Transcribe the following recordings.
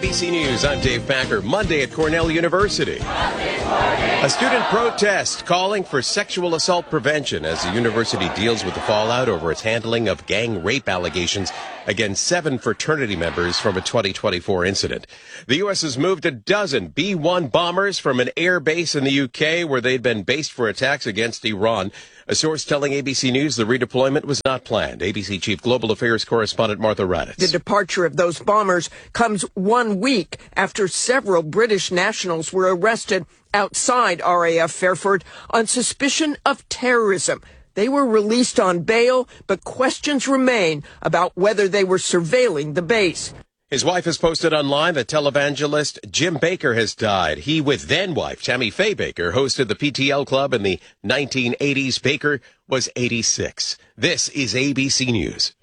ABC News, I'm Dave Packer. Monday at Cornell University. A student protest calling for sexual assault prevention as the university deals with the fallout over its handling of gang rape allegations against 7 fraternity members from a 2024 incident. The U.S. has moved a dozen B-1 bombers from an air base in the U.K. where they'd been based for attacks against Iran. A source telling ABC News the redeployment was not planned. ABC Chief Global Affairs Correspondent Martha Raddatz. The departure of those bombers comes 1 week after several British nationals were arrested outside RAF Fairford on suspicion of terrorism. They were released on bail, but questions remain about whether they were surveilling the base. His wife has posted online that televangelist Jim Baker has died. He, with then-wife Tammy Faye Baker, hosted the PTL Club in the 1980s. Baker was 86. This is ABC News.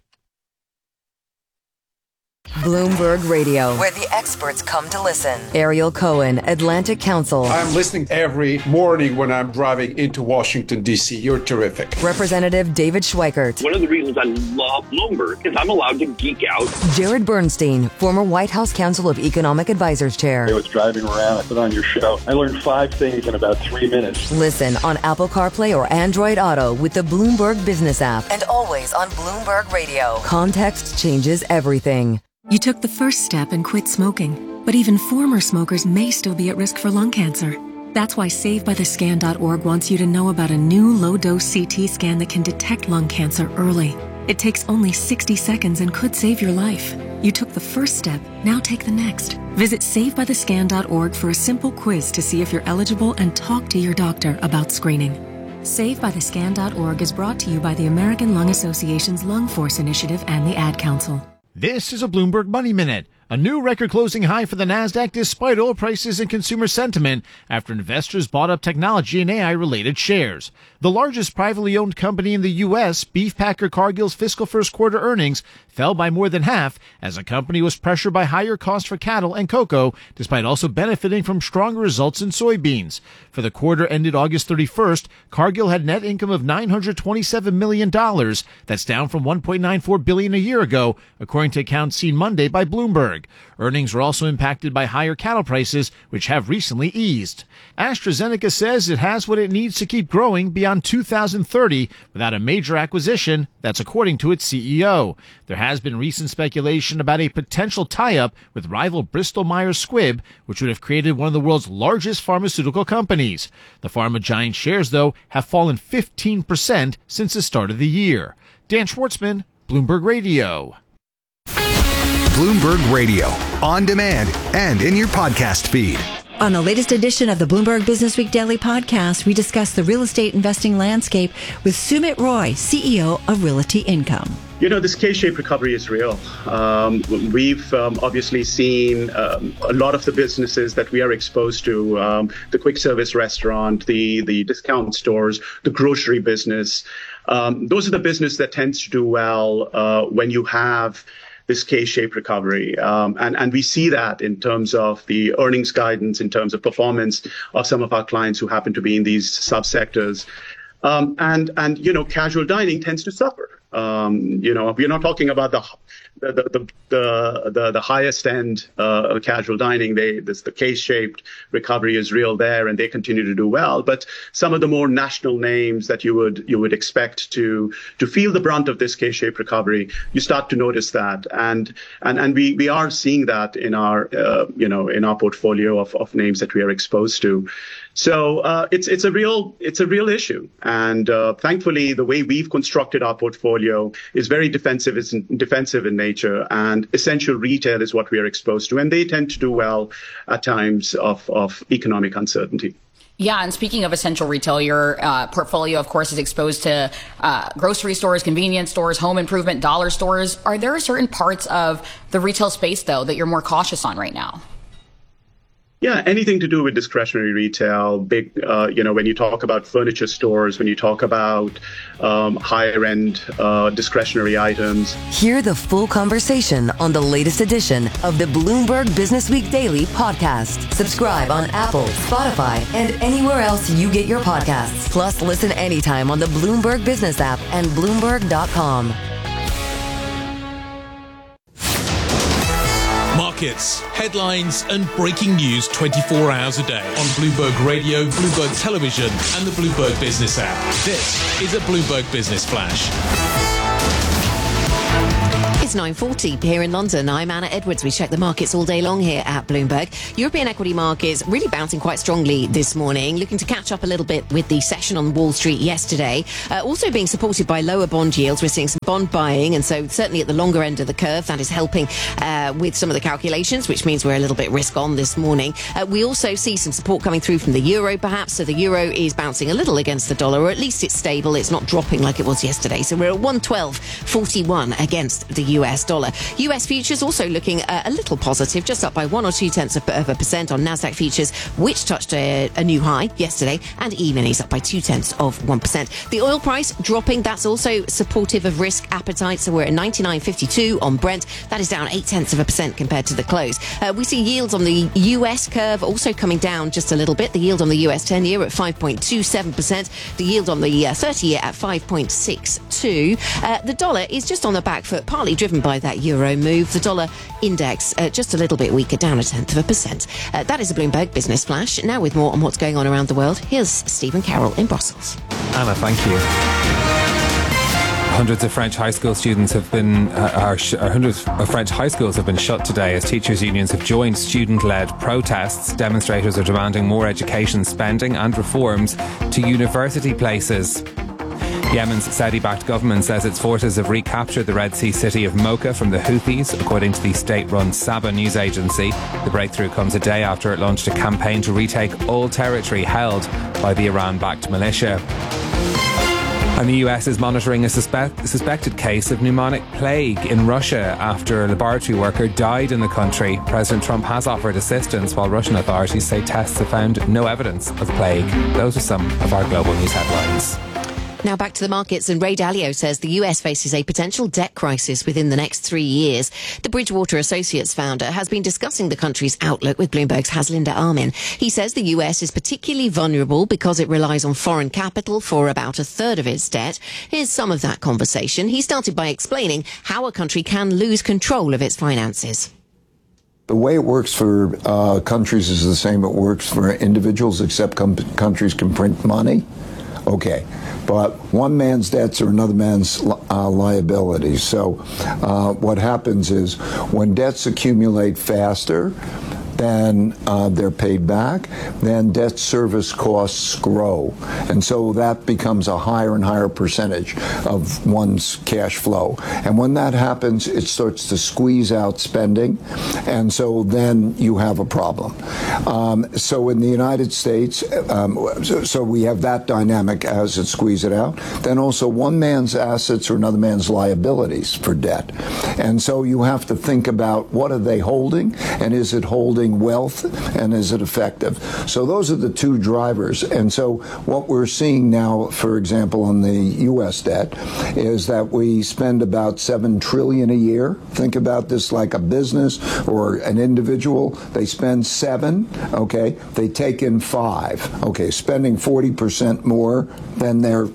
Bloomberg Radio, where the experts come to listen. Ariel Cohen, Atlantic Council. I'm listening every morning when I'm driving into Washington, D.C. You're terrific. Representative David Schweikert. One of the reasons I love Bloomberg is I'm allowed to geek out. Jared Bernstein, former White House Council of Economic Advisors Chair. I was driving around, I put on your show. I learned 5 things in about 3 minutes. Listen on Apple CarPlay or Android Auto with the Bloomberg Business app. And always on Bloomberg Radio. Context changes everything. You took the first step and quit smoking, but even former smokers may still be at risk for lung cancer. That's why SaveByTheScan.org wants you to know about a new low-dose CT scan that can detect lung cancer early. It takes only 60 seconds and could save your life. You took the first step, now take the next. Visit SaveByTheScan.org for a simple quiz to see if you're eligible and talk to your doctor about screening. SaveByTheScan.org is brought to you by the American Lung Association's Lung Force Initiative and the Ad Council. This is a Bloomberg Money Minute. A new record-closing high for the Nasdaq despite oil prices and consumer sentiment after investors bought up technology and AI-related shares. The largest privately owned company in the U.S., Beef Packer Cargill's fiscal first quarter earnings fell by more than half as the company was pressured by higher costs for cattle and cocoa, despite also benefiting from stronger results in soybeans. For the quarter ended August 31st, Cargill had net income of $927 million. That's down from $1.94 billion a year ago, according to accounts seen Monday by Bloomberg. Earnings were also impacted by higher cattle prices, which have recently eased. AstraZeneca says it has what it needs to keep growing beyond 2030 without a major acquisition. That's according to its CEO. There has been recent speculation about a potential tie-up with rival Bristol-Myers Squibb, which would have created one of the world's largest pharmaceutical companies. The pharma giant shares, though, have fallen 15% since the start of the year. Dan Schwartzman, Bloomberg Radio. Bloomberg Radio, on demand and in your podcast feed. On the latest edition of the Bloomberg Businessweek Daily Podcast, we discuss the real estate investing landscape with Sumit Roy, CEO of Realty Income. You know, this K-shaped recovery is real. We've obviously seen a lot of the businesses that we are exposed to, the quick service restaurant, the discount stores, the grocery business. Those are the business that tends to do well when you have this K-shaped recovery. And we see that in terms of the earnings guidance, in terms of performance of some of our clients who happen to be in these subsectors. And you know, casual dining tends to suffer. You know, we're not talking about the highest end casual dining. The K-shaped recovery is real there, and they continue to do well. But some of the more national names that you would expect to feel the brunt of this K-shaped recovery, you start to notice that, and we are seeing that in our in our portfolio of names that we are exposed to. So it's a real issue, and thankfully the way we've constructed our portfolio is very defensive in nature, and essential retail is what we are exposed to, and they tend to do well at times of economic uncertainty. Yeah, and speaking of essential retail, your portfolio, of course, is exposed to grocery stores, convenience stores, home improvement, dollar stores. Are there certain parts of the retail space, though, that you're more cautious on right now? Yeah, anything to do with discretionary retail, big, when you talk about furniture stores, when you talk about higher end discretionary items. Hear the full conversation on the latest edition of the Bloomberg Businessweek Daily Podcast. Subscribe on Apple, Spotify, and anywhere else you get your podcasts. Plus, listen anytime on the Bloomberg Business app and Bloomberg.com. markets, headlines and breaking news 24 hours a day on Bloomberg Radio, Bloomberg Television and the Bloomberg Business app. This is a Bloomberg Business Flash. It's 9:40 here in London. I'm Anna Edwards. We check the markets all day long here at Bloomberg. European equity markets really bouncing quite strongly this morning, looking to catch up a little bit with the session on Wall Street yesterday. Also being supported by lower bond yields. We're seeing some bond buying, and so certainly at the longer end of the curve, that is helping with some of the calculations, which means we're a little bit risk on this morning. We also see some support coming through from the euro, perhaps. So the euro is bouncing a little against the dollar, or at least it's stable. It's not dropping like it was yesterday. So we're at 112.41 against the US dollar. US futures also looking a little positive, just up by 1 or 2 tenths of a percent on Nasdaq futures, which touched a new high yesterday, and E-minis up by 2 tenths of 1%. The oil price dropping, that's also supportive of risk appetite. So we're at 99.52 on Brent. That is down 0.8% compared to the close. We see yields on the US curve also coming down just a little bit. The yield on the US 10-year at 5.27%. The yield on the 30-year at 5.62. The dollar is just on the back foot, partly driven by that euro move. The dollar index just a little bit weaker, down 0.1%. That is a Bloomberg Business Flash. Now with more on what's going on around the world, here's Stephen Carroll in Brussels. Anna, thank you. Hundreds of French high school students have been hundreds of French high schools have been shut today as teachers' unions have joined student-led protests. Demonstrators are demanding more education spending and reforms to university places. Yemen's Saudi-backed government says its forces have recaptured the Red Sea city of Mocha from the Houthis, according to the state-run Saba news agency. The breakthrough comes a day after it launched a campaign to retake all territory held by the Iran-backed militia. And the US is monitoring a suspected case of pneumonic plague in Russia after a laboratory worker died in the country. President Trump has offered assistance, while Russian authorities say tests have found no evidence of plague. Those are some of our global news headlines. Now back to the markets, and Ray Dalio says the US faces a potential debt crisis within the next 3 years. The Bridgewater Associates founder has been discussing the country's outlook with Bloomberg's Haslinda Armin. He says the US is particularly vulnerable because it relies on foreign capital for about a third of its debt. Here's some of that conversation. He started by explaining how a country can lose control of its finances. The way it works for countries is the same it works for individuals, except countries can print money. Okay. But one man's debts are another man's liabilities. So what happens is when debts accumulate faster, then they're paid back, then debt service costs grow. And so that becomes a higher and higher percentage of one's cash flow. And when that happens, it starts to squeeze out spending. And so then you have a problem. So in the United States, so we have that dynamic as it squeezes it out. Then also one man's assets are another man's liabilities for debt. And so you have to think about what are they holding, and is it holding wealth, and is it effective? So those are the two drivers. And so what we're seeing now, for example, on the U.S. debt, is that we spend about $7 trillion a year. Think about this like a business or an individual. They spend $7, okay? They take in $5, okay? Spending 40% more than they're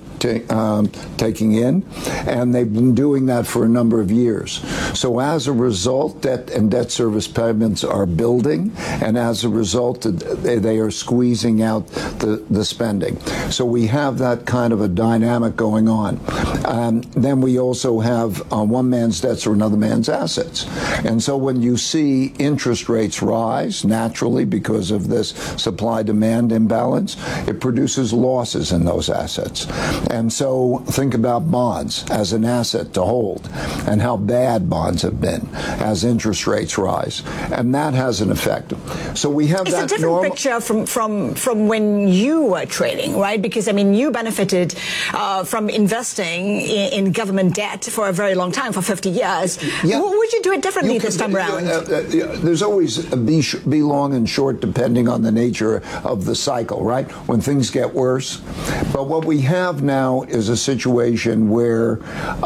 taking in, and they've been doing that for a number of years. So as a result, debt and debt service payments are building, and as a result, they are squeezing out the spending. So we have that kind of a dynamic going on. Then we also have one man's debts or another man's assets. And so when you see interest rates rise naturally because of this supply-demand imbalance, it produces losses in those assets. And so think about bonds as an asset to hold and how bad bonds have been as interest rates rise. And that has an effect. So we have that. It's a different picture from when you were trading, right? Because, I mean, you benefited from investing in government debt for a very long time, for 50 years. Yeah. Would you do it differently this time around? There's always be long and short depending on the nature of the cycle, right? When things get worse. But what we have now is a situation where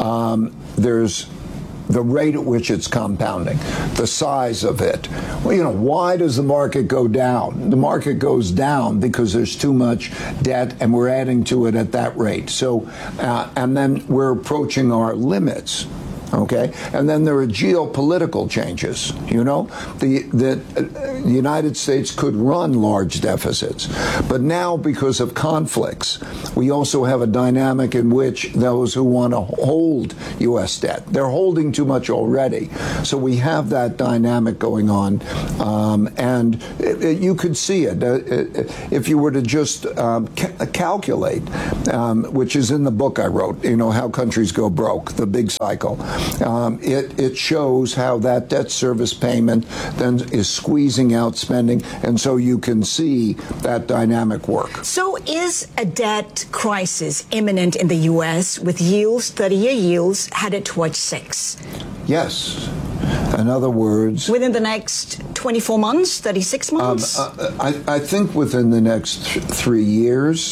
there's the rate at which it's compounding, the size of it. Well, you know, why does the market go down? The market goes down because there's too much debt and we're adding to it at that rate. So, and then we're approaching our limits. Okay, and then there are geopolitical changes. You know, the United States could run large deficits, but now because of conflicts, we also have a dynamic in which those who want to hold U.S. debt, they're holding too much already. So we have that dynamic going on, and you could see it if you were to just calculate, which is in the book I wrote. You know, How Countries Go Broke, the big cycle. It shows how that debt service payment then is squeezing out spending, and so you can see that dynamic work. So is a debt crisis imminent in the U.S. with yields, 30-year yields, headed towards 6? Yes. In other words, within the next 24 months, 36 months? I think within the next 3 years.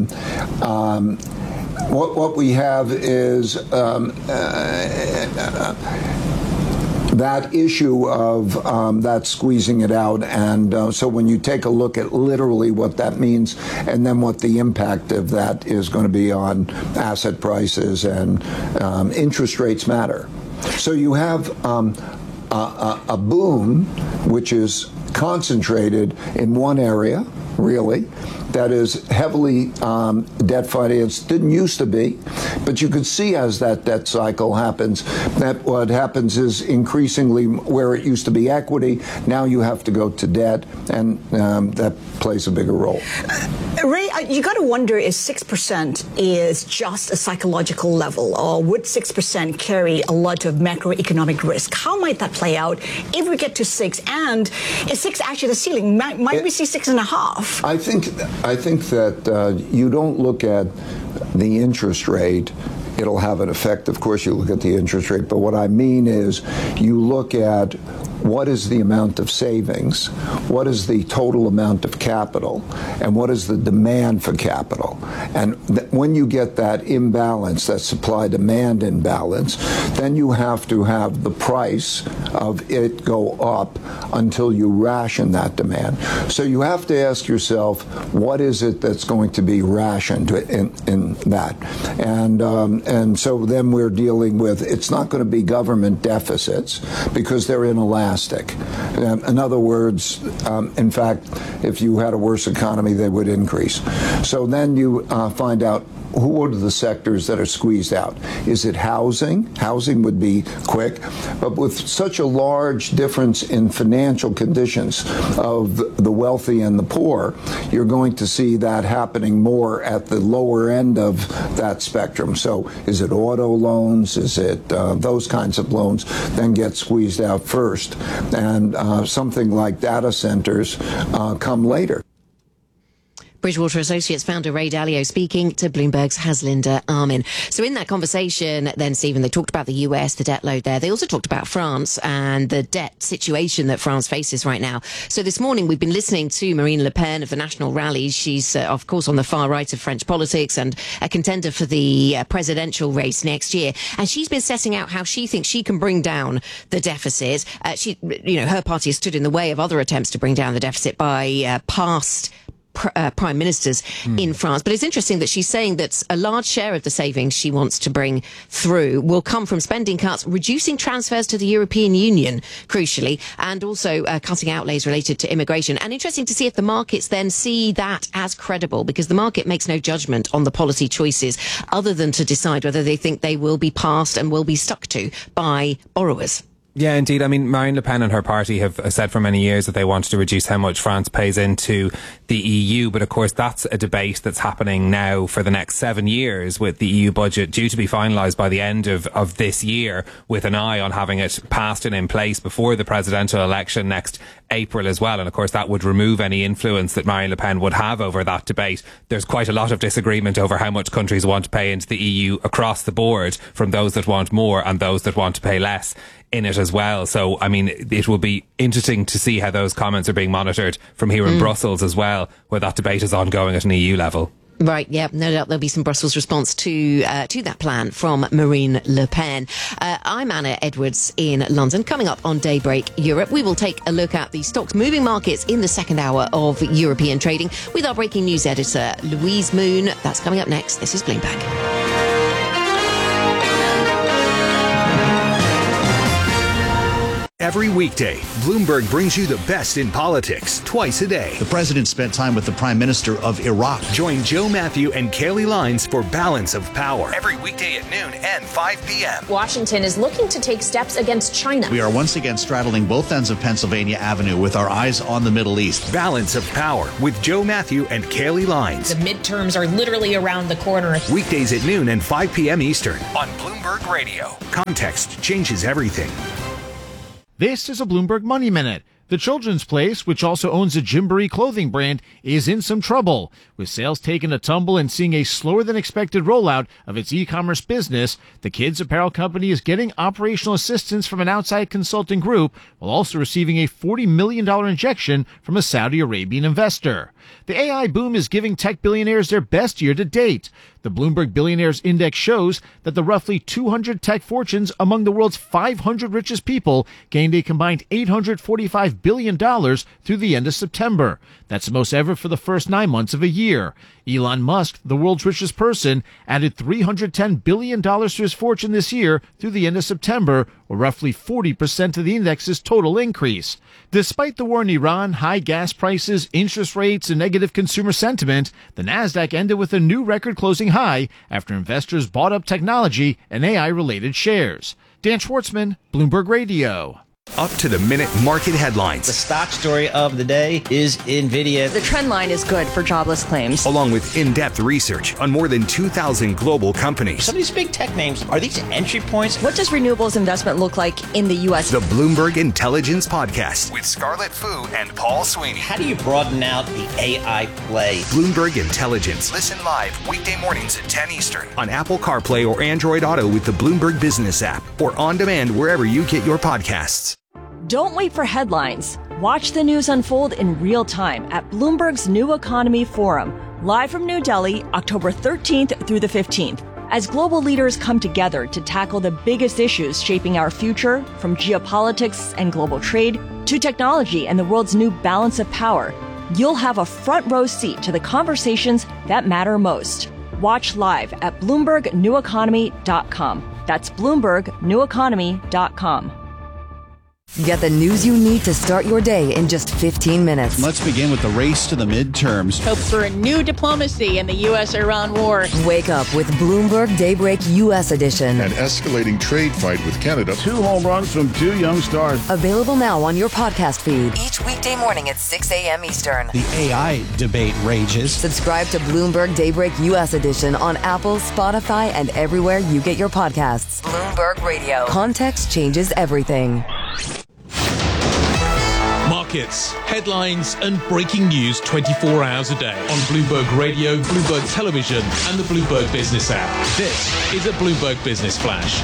What we have is that issue of that squeezing it out. And so when you take a look at literally what that means and then what the impact of that is going to be on asset prices and interest rates matter. So you have a boom which is concentrated in one area, really, that is heavily debt financed. Didn't used to be, but you could see as that debt cycle happens, that what happens is increasingly where it used to be equity, now you have to go to debt, and that plays a bigger role. Ray, you got to wonder if 6% is just a psychological level, or would 6% carry a lot of macroeconomic risk? How might that play out if we get to 6? And is 6 actually the ceiling? Might we see 6.5? I think that you don't look at the interest rate. It'll have an effect. Of course, you look at the interest rate. But what I mean is you look at what is the amount of savings, what is the total amount of capital, and what is the demand for capital. And when you get that imbalance, that supply-demand imbalance, then you have to have the price of it go up until you ration that demand. So you have to ask yourself, what is it that's going to be rationed in that? And so then we're dealing with, it's not going to be government deficits because they're inelastic. In other words, in fact, if you had a worse economy, they would increase. So then you find out who are the sectors that are squeezed out. Is it housing? Housing would be quick, but with such a large difference in financial conditions of the wealthy and the poor, you're going to see that happening more at the lower end of that spectrum. So is it auto loans? Is it those kinds of loans then get squeezed out first? And something like data centers come later. Bridgewater Associates founder Ray Dalio speaking to Bloomberg's Haslinda Armin. So in that conversation then, Stephen, they talked about the US, the debt load there. They also talked about France and the debt situation that France faces right now. So this morning we've been listening to Marine Le Pen of the National Rally. She's, of course, on the far right of French politics and a contender for the presidential race next year. And she's been setting out how she thinks she can bring down the deficit. Her party has stood in the way of other attempts to bring down the deficit by past prime ministers in France. But it's interesting that she's saying that a large share of the savings she wants to bring through will come from spending cuts, reducing transfers to the European Union, crucially, and also cutting outlays related to immigration. And interesting to see if the markets then see that as credible, because the market makes no judgment on the policy choices other than to decide whether they think they will be passed and will be stuck to by borrowers. Yeah, indeed. I mean, Marine Le Pen and her party have said for many years that they want to reduce how much France pays into the EU. But of course, that's a debate that's happening now for the next 7 years, with the EU budget due to be finalised by the end of this year, with an eye on having it passed and in place before the presidential election next April as well. And of course, that would remove any influence that Marine Le Pen would have over that debate. There's quite a lot of disagreement over how much countries want to pay into the EU across the board, from those that want more and those that want to pay less in it as well. So, I mean, it will be interesting to see how those comments are being monitored from here in Brussels as well, where that debate is ongoing at an EU level. Right, yeah, no doubt there'll be some Brussels response to that plan from Marine Le Pen. I'm Anna Edwards in London. Coming up on Daybreak Europe, we will take a look at the stocks moving markets in the second hour of European trading with our breaking news editor, Louise Moon. That's coming up next. This is Bloomberg. Every weekday, Bloomberg brings you the best in politics twice a day. The president spent time with the Prime Minister of Iraq. Join Joe Matthew and Kaylee Lines for Balance of Power. Every weekday at noon and 5 p.m. Washington is looking to take steps against China. We are once again straddling both ends of Pennsylvania Avenue with our eyes on the Middle East. Balance of Power with Joe Matthew and Kaylee Lines. The midterms are literally around the corner. Weekdays at noon and 5 p.m. Eastern on Bloomberg Radio. Context changes everything. This is a Bloomberg Money Minute. The Children's Place, which also owns a Gymboree clothing brand, is in some trouble, with sales taking a tumble and seeing a slower than expected rollout of its e-commerce business. The kids apparel company is getting operational assistance from an outside consulting group, while also receiving a $40 million injection from a Saudi Arabian investor. The AI boom is giving tech billionaires their best year to date. The Bloomberg Billionaires Index shows that the roughly 200 tech fortunes among the world's 500 richest people gained a combined $845 billion through the end of September. That's the most ever for the first 9 months of a year. Elon Musk, the world's richest person, added $310 billion to his fortune this year through the end of September, or roughly 40% of the index's total increase. Despite the war in Iran, high gas prices, interest rates, and negative consumer sentiment, the Nasdaq ended with a new record closing high after investors bought up technology and AI-related shares. Dan Schwartzman, Bloomberg Radio. Up to the minute market headlines. The stock story of the day is NVIDIA. The trend line is good for jobless claims. Along with in-depth research on more than 2,000 global companies. Some of these big tech names, are these entry points? What does renewables investment look like in the U.S.? The Bloomberg Intelligence Podcast with Scarlett Fu and Paul Sweeney. How do you broaden out the AI play? Bloomberg Intelligence. Listen live weekday mornings at 10 Eastern on Apple CarPlay or Android Auto with the Bloomberg Business app or on demand wherever you get your podcasts. Don't wait for headlines. Watch the news unfold in real time at Bloomberg's New Economy Forum, live from New Delhi, October 13th through the 15th. As global leaders come together to tackle the biggest issues shaping our future, from geopolitics and global trade to technology and the world's new balance of power, you'll have a front row seat to the conversations that matter most. Watch live at BloombergNewEconomy.com. That's BloombergNewEconomy.com. Get the news you need to start your day in just 15 minutes. Let's begin with the race to the midterms. Hope for a new diplomacy in the U.S.-Iran war. Wake up with Bloomberg Daybreak U.S. Edition. An escalating trade fight with Canada. 2 home runs from 2 young stars. Available now on your podcast feed. Each weekday morning at 6 a.m. Eastern. The AI debate rages. Subscribe to Bloomberg Daybreak U.S. Edition on Apple, Spotify, and everywhere you get your podcasts. Bloomberg Radio. Context changes everything. Markets, headlines, and breaking news 24 hours a day on Bloomberg Radio, Bloomberg Television, and the Bloomberg Business app. This is a Bloomberg Business Flash.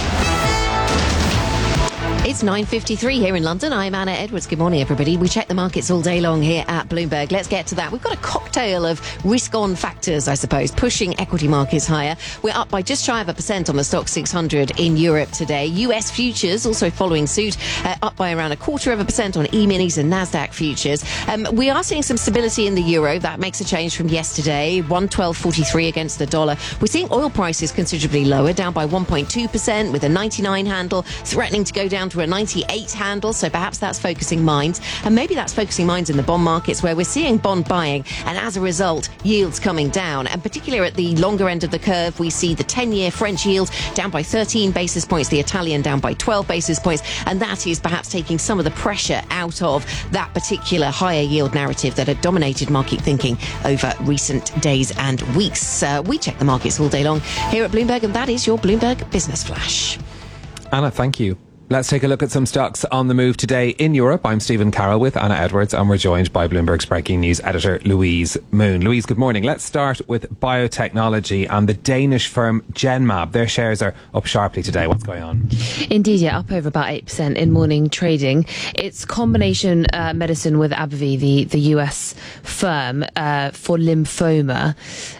It's 9:53 here in London. I'm Anna Edwards. Good morning, everybody. We check the markets all day long here at Bloomberg. Let's get to that. We've got a cocktail of risk-on factors, I suppose, pushing equity markets higher. We're up by just shy of 1% on the Stoxx 600 in Europe today. US futures also following suit, up by around 0.25% on E-minis and Nasdaq futures. We are seeing some stability in the euro. That makes a change from yesterday, 112.43 against the dollar. We're seeing oil prices considerably lower, down by 1.2% with a 99 handle, threatening to go down to a 98 handle, so perhaps that's focusing minds, and maybe that's focusing minds in the bond markets where we're seeing bond buying, and as a result yields coming down, and particularly at the longer end of the curve we see the 10-year French yield down by 13 basis points, the Italian down by 12 basis points, and that is perhaps taking some of the pressure out of that particular higher yield narrative that had dominated market thinking over recent days and weeks. We check the markets all day long here at Bloomberg, and that is your Bloomberg Business Flash. Anna, thank you. Let's take a look at some stocks on the move today in Europe. I'm Stephen Carroll with Anna Edwards, and we're joined by Bloomberg's breaking news editor Louise Moon. Louise, good morning. Let's start with biotechnology and the Danish firm Genmab. Their shares are up sharply today. What's going on? Indeed, yeah, up over about 8% in morning trading. It's combination medicine with AbbVie, the US firm, for lymphoma.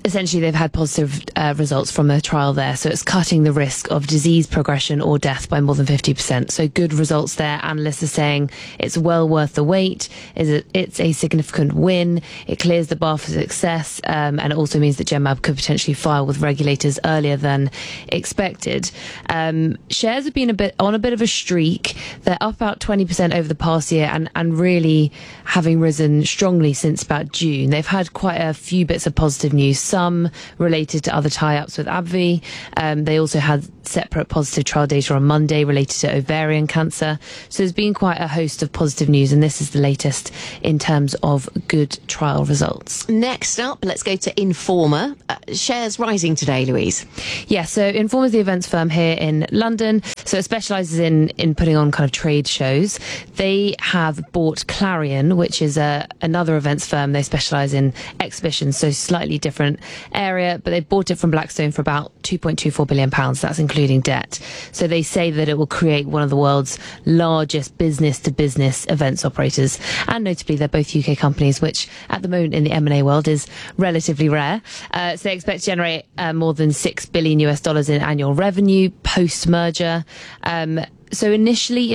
essentially they've had positive results from a trial there. So it's cutting the risk of disease progression or death by more than 50%. So good results there. Analysts are saying it's well worth the wait. It's a significant win. It clears the bar for success. And it also means that Genmab could potentially file with regulators earlier than expected. Shares have been on a bit of a streak. They're up about 20% over the past year and really having risen strongly since about June. They've had quite a few bits of positive news, some related to other tie-ups with AbbVie. They also had separate positive trial data on Monday related to ovarian cancer. So there's been quite a host of positive news, and this is the latest in terms of good trial results. Next up, let's go to Informa. Shares rising today, Louise. Yeah, so Informa is the events firm here in London. So it specialises in putting on kind of trade shows. They have bought Clarion, which is another events firm. They specialise in exhibitions, so slightly different area, but they bought it from Blackstone for about £2.24 billion. That's including debt. So they say that it will create one of the world's largest business-to-business events operators. And notably, they're both UK companies, which at the moment in the M&A world is relatively rare. So they expect to generate more than $6 billion in annual revenue post-merger. So initially,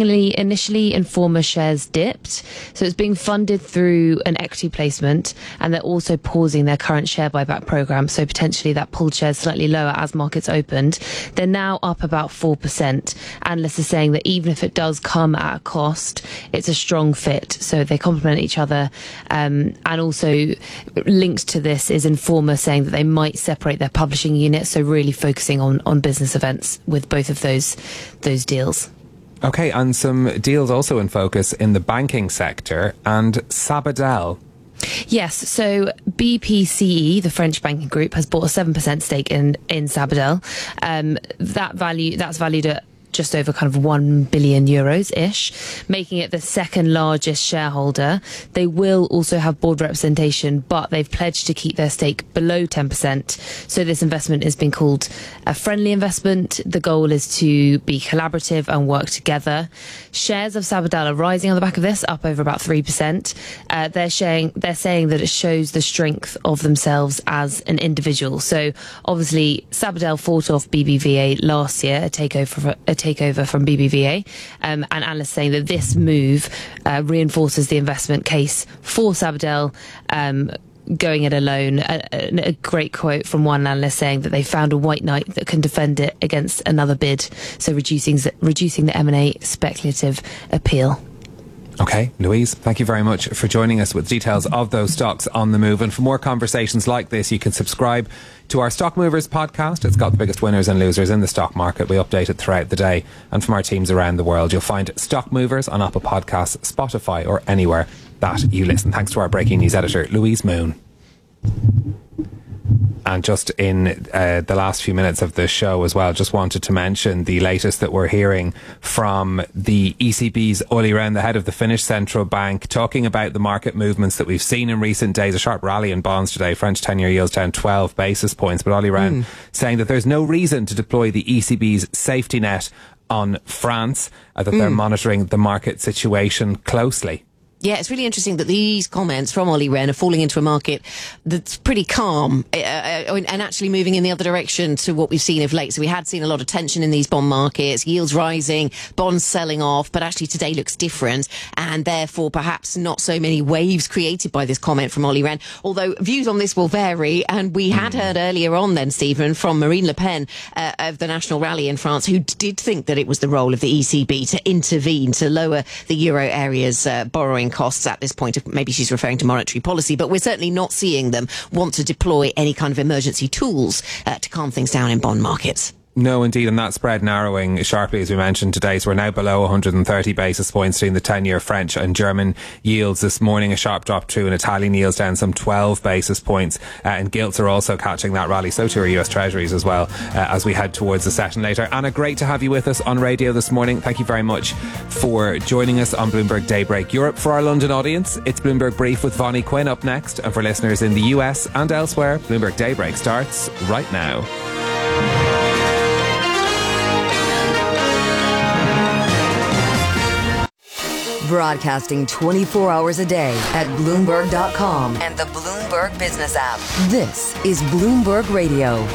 Informa shares dipped. So it's being funded through an equity placement, and they're also pausing their current share buyback program. So potentially that pulled shares slightly lower as markets opened. They're now up about 4%. Analysts are saying that even if it does come at a cost, it's a strong fit. So they complement each other. And also linked to this is Informa saying that they might separate their publishing unit. So really focusing on business events with both of those deals. Okay, and some deals also in focus in the banking sector, and Sabadell. Yes, so BPCE, the French banking group, has bought a 7% stake in Sabadell. That's valued at just over kind of €1 billion-ish, making it the second largest shareholder. They will also have board representation, but they've pledged to keep their stake below 10%. So this investment is being called a friendly investment. The goal is to be collaborative and work together. Shares of Sabadell are rising on the back of this, up over about 3%. They're saying that it shows the strength of themselves as an individual. So obviously Sabadell fought off BBVA last year, a takeover from BBVA, and analysts saying that this move reinforces the investment case for Sabadell going it alone. A great quote from one analyst saying that they found a white knight that can defend it against another bid, so reducing the M&A speculative appeal. Okay, Louise, thank you very much for joining us with details of those stocks on the move. And for more conversations like this, you can subscribe to our Stock Movers podcast. It's got the biggest winners and losers in the stock market. We update it throughout the day. And from our teams around the world, you'll find Stock Movers on Apple Podcasts, Spotify, or anywhere that you listen. Thanks to our breaking news editor, Louise Moon. And just in the last few minutes of the show as well, just wanted to mention the latest that we're hearing from the ECB's Olli Rehn, the head of the Finnish Central Bank, talking about the market movements that we've seen in recent days. A sharp rally in bonds today. French 10-year yields down 12 basis points. But Olli Rehn saying that there's no reason to deploy the ECB's safety net on France, that they're monitoring the market situation closely. Yeah, it's really interesting that these comments from Olli Rehn are falling into a market that's pretty calm and actually moving in the other direction to what we've seen of late. So we had seen a lot of tension in these bond markets, yields rising, bonds selling off, but actually today looks different, and therefore perhaps not so many waves created by this comment from Olli Rehn, although views on this will vary. And we had heard earlier on then, Stephen, from Marine Le Pen of the National Rally in France, who did think that it was the role of the ECB to intervene to lower the euro area's borrowing costs at this point. Maybe she's referring to monetary policy, but we're certainly not seeing them want to deploy any kind of emergency tools to calm things down in bond markets. No, indeed, and that spread narrowing sharply, as we mentioned today. So we're now below 130 basis points between the 10-year French and German yields this morning. A sharp drop too, and Italian yields down some 12 basis points. And gilts are also catching that rally. So too are US Treasuries as well, as we head towards the session later. Anna, great to have you with us on radio this morning. Thank you very much for joining us on Bloomberg Daybreak Europe. For our London audience, it's Bloomberg Brief with Vonnie Quinn up next. And for listeners in the US and elsewhere, Bloomberg Daybreak starts right now. Broadcasting 24 hours a day at Bloomberg.com and the Bloomberg Business app. This is Bloomberg Radio.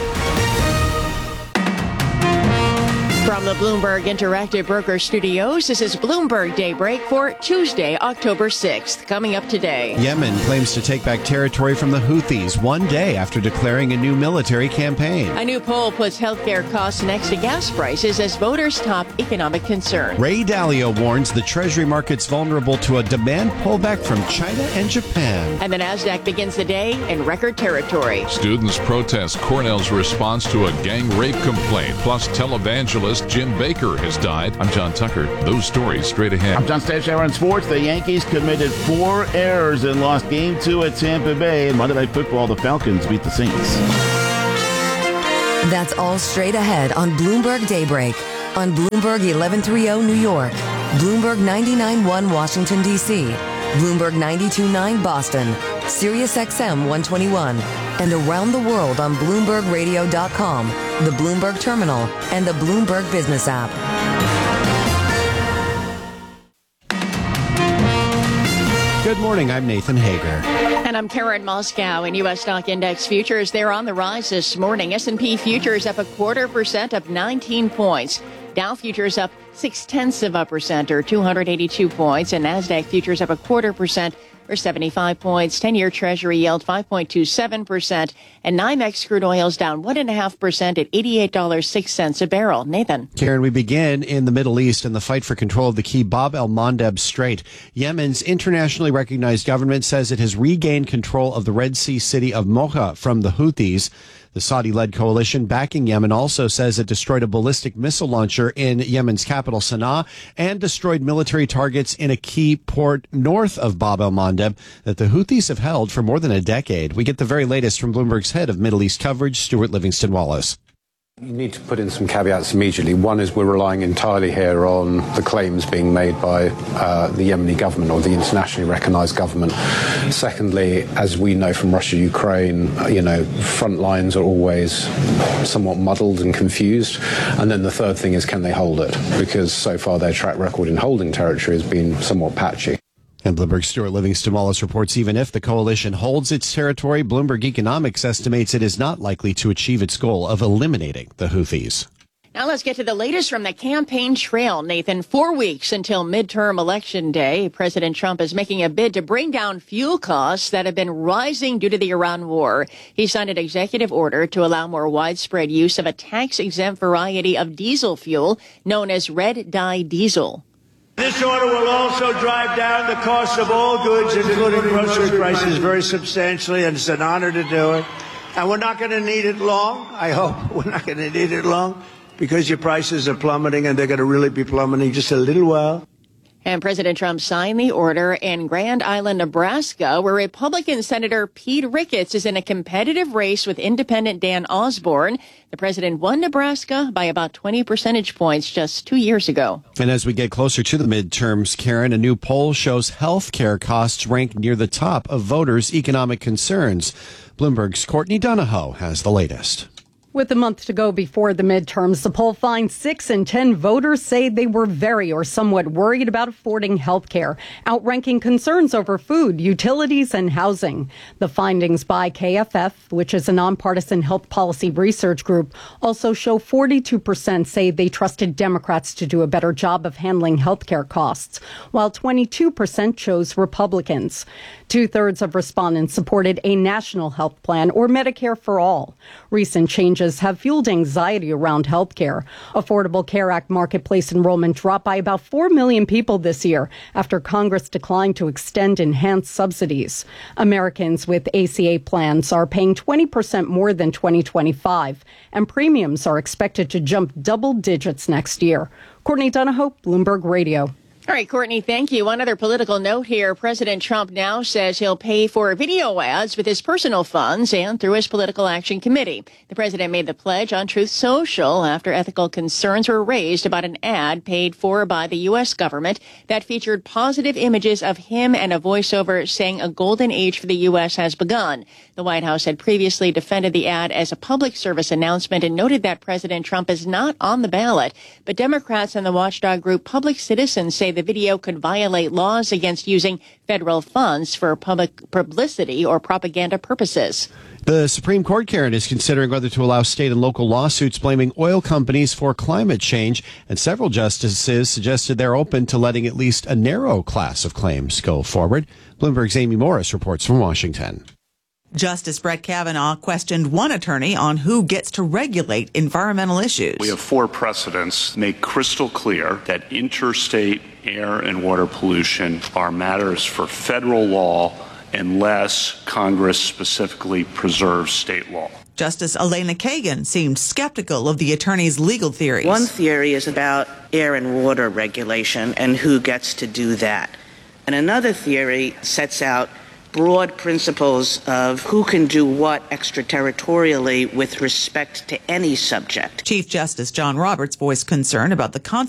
From the Bloomberg Interactive Broker Studios, this is Bloomberg Daybreak for Tuesday, October 6th. Coming up today. Yemen claims to take back territory from the Houthis 1 day after declaring a new military campaign. A new poll puts healthcare costs next to gas prices as voters top economic concern. Ray Dalio warns the Treasury market's vulnerable to a demand pullback from China and Japan. And the NASDAQ begins the day in record territory. Students protest Cornell's response to a gang rape complaint, plus televangelist Jim Baker has died. I'm John Tucker. Those stories straight ahead. I'm John Stashower on sports. The Yankees committed 4 errors and lost Game 2 at Tampa Bay. Monday Night Football, the Falcons beat the Saints. That's all straight ahead on Bloomberg Daybreak. On Bloomberg 1130 New York, Bloomberg 99.1 Washington, D.C., Bloomberg 92.9 Boston, Sirius XM 121, and around the world on BloombergRadio.com, the Bloomberg Terminal, and the Bloomberg Business app. Good morning, I'm Nathan Hager. And I'm Karen Moscow. In U.S. stock index futures, they're on the rise this morning. S&P futures up 0.25%, up 19 points. Dow futures up 0.6% or 282 points, and NASDAQ futures up 0.25% or 75 points. 10-year Treasury yield 5.27%, and NYMEX crude oil's down 1.5% at $88.06 a barrel. Nathan. Karen, we begin in the Middle East and the fight for control of the key Bab el-Mandeb Strait. Yemen's internationally recognized government says it has regained control of the Red Sea city of Mocha from the Houthis. The Saudi-led coalition backing Yemen also says it destroyed a ballistic missile launcher in Yemen's capital, Sana'a, and destroyed military targets in a key port north of Bab el-Mandeb that the Houthis have held for more than a decade. We get the very latest from Bloomberg's head of Middle East coverage, Stuart Livingston-Wallace. You need to put in some caveats immediately. One is we're relying entirely here on the claims being made by the Yemeni government or the internationally recognized government. Secondly, as we know from Russia, Ukraine, front lines are always somewhat muddled and confused. And then the third thing is, can they hold it? Because so far their track record in holding territory has been somewhat patchy. And Bloomberg's Stuart Livingston-Wallace reports even if the coalition holds its territory, Bloomberg Economics estimates it is not likely to achieve its goal of eliminating the Houthis. Now let's get to the latest from the campaign trail, Nathan. 4 weeks until midterm election day, President Trump is making a bid to bring down fuel costs that have been rising due to the Iran war. He signed an executive order to allow more widespread use of a tax-exempt variety of diesel fuel known as red dye diesel. This order will also drive down the cost of all goods, including grocery prices, very substantially, and it's an honor to do it. And we're not going to need it long. I hope we're not going to need it long, because your prices are plummeting, and they're going to really be plummeting just a little while. And President Trump signed the order in Grand Island, Nebraska, where Republican Senator Pete Ricketts is in a competitive race with independent Dan Osborne. The president won Nebraska by about 20 percentage points just 2 years ago. And as we get closer to the midterms, Karen, a new poll shows health care costs rank near the top of voters' economic concerns. Bloomberg's Courtney Donahoe has the latest. With a month to go before the midterms, the poll finds 6 in 10 voters say they were very or somewhat worried about affording health care, outranking concerns over food, utilities, and housing. The findings by KFF, which is a nonpartisan health policy research group, also show 42% say they trusted Democrats to do a better job of handling health care costs, while 22% chose Republicans. 2/3 of respondents supported a national health plan or Medicare for all. Recent changes have fueled anxiety around health care. Affordable Care Act marketplace enrollment dropped by about 4 million people this year after Congress declined to extend enhanced subsidies. Americans with ACA plans are paying 20% more than 2025, and premiums are expected to jump double digits next year. Courtney Donahoe, Bloomberg Radio. All right, Courtney, thank you. One other political note here. President Trump now says he'll pay for video ads with his personal funds and through his political action committee. The president made the pledge on Truth Social after ethical concerns were raised about an ad paid for by the U.S. government that featured positive images of him and a voiceover saying a golden age for the U.S. has begun. The White House had previously defended the ad as a public service announcement and noted that President Trump is not on the ballot. But Democrats and the watchdog group Public Citizen say the video could violate laws against using federal funds for public publicity or propaganda purposes. The Supreme Court, Karen, is considering whether to allow state and local lawsuits blaming oil companies for climate change, and several justices suggested they're open to letting at least a narrow class of claims go forward. Bloomberg's Amy Morris reports from Washington. Justice Brett Kavanaugh questioned one attorney on who gets to regulate environmental issues. We have 4 precedents make crystal clear that interstate air and water pollution are matters for federal law unless Congress specifically preserves state law. Justice Elena Kagan seemed skeptical of the attorney's legal theories. One theory is about air and water regulation and who gets to do that. And another theory sets out broad principles of who can do what extraterritorially with respect to any subject. Chief Justice John Roberts voiced concern about the